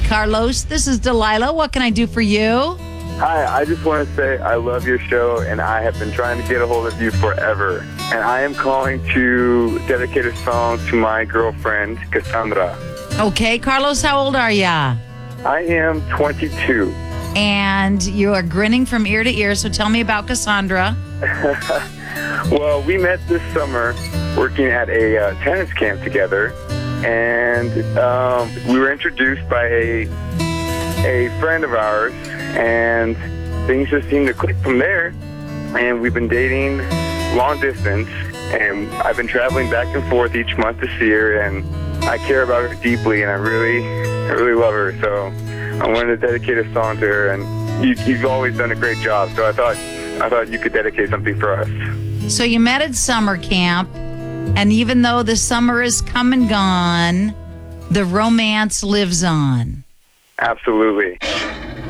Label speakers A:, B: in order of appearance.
A: Carlos. This is Delilah. What can I do for you?
B: Hi, I just want to say I love your show, and I have been trying to get a hold of you forever. And I am calling to dedicate a song to my girlfriend, Cassandra.
A: Okay, Carlos, how old are ya?
B: I am 22.
A: And you are grinning from ear to ear, so tell me about Cassandra.
B: Well, we met this summer working at a tennis camp together, and we were introduced by a friend of ours, and things just seemed to click from there. And we've been dating long distance, and I've been traveling back and forth each month to see her, and I care about her deeply, and I really love her. So I wanted to dedicate a song to her, and you've always done a great job. So I thought you could dedicate something for us.
A: So you met at summer camp, and even though the summer is come and gone, the romance lives on.
B: Absolutely.